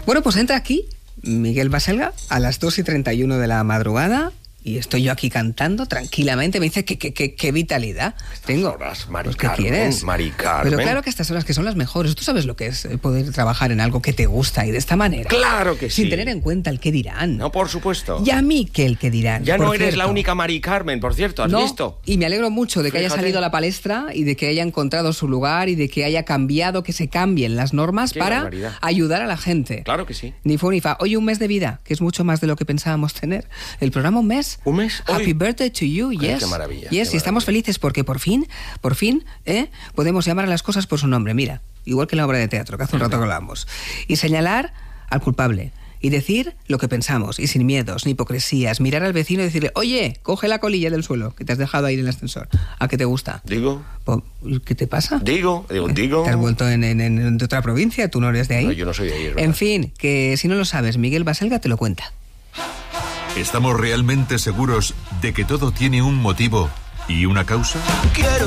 Bueno, pues entra aquí Miguel Baselga a las 2:31 de la madrugada y estoy yo aquí cantando tranquilamente. Me dice que qué vitalidad tengo. Horas, Mari Pues, ¿qué Carmen, quieres? Mari Carmen. Pero claro que estas horas que son las mejores. Tú sabes lo que es poder trabajar en algo que te gusta y de esta manera. Claro que sí. Sin tener en cuenta el qué dirán. No, por supuesto. Y a mí que el qué dirán. Ya por no eres cierto. la única Mari Carmen, por cierto, ¿has visto? Y me alegro mucho de que haya Fíjate. salido a la palestra y de que haya encontrado su lugar y de que haya cambiado, que se cambien las normas Qué para barbaridad. ayudar a la gente. Claro que sí. Ni fu ni fa. Oye, un mes de vida, que es mucho más de lo que pensábamos tener. El programa un mes. ¿Un mes? Happy Hoy. birthday to you, Ay, yes. qué maravilla, Yes, qué y estamos maravilla. felices porque por fin, podemos llamar a las cosas por su nombre. Mira, igual que en la obra de teatro, que hace un rato que hablamos. Y señalar al culpable. Y decir lo que pensamos, y sin miedos, ni hipocresías. Mirar al vecino y decirle, oye, coge la colilla del suelo, que te has dejado ahí en el ascensor. ¿A qué te gusta? Digo. ¿Qué te pasa? Digo. ¿Te has vuelto de otra provincia? ¿Tú no eres de ahí? No, yo no soy de ahí, es verdad. En fin, que si no lo sabes, Miguel Baselga te lo cuenta. ¿Estamos realmente seguros de que todo tiene un motivo y una causa? Quiero